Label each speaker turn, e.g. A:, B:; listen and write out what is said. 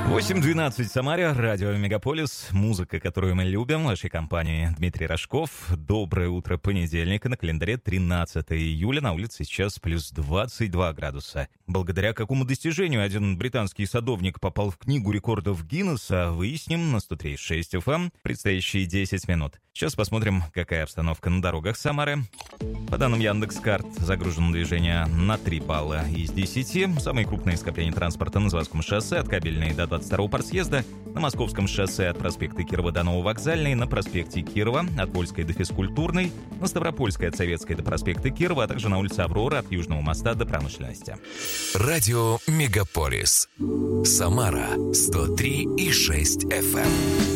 A: 8:12 в Самаре, радио Мегаполис, музыка, которую мы любим, в вашей компании Дмитрий Рожков. Доброе утро понедельника, на календаре 13 июля, на улице сейчас плюс 22 градуса. Благодаря какому достижению один британский садовник попал в книгу рекордов Гиннесса, выясним на 103.6 FM предстоящие 10 минут. Сейчас посмотрим, какая обстановка на дорогах Самары. По данным Яндекс.Карт, загружено движение на 3 балла из 10. Самые крупные скопления транспорта на Заводском шоссе от Кабельной до 22-го партсъезда, на Московском шоссе от проспекта Кирова до Нововокзальной, на проспекте Кирова от Польской до Физкультурной, на Ставропольской от Советской до проспекта Кирова, а также на улице Аврора от Южного моста до Промышленности.
B: Радио Мегаполис. Самара 103.6 FM.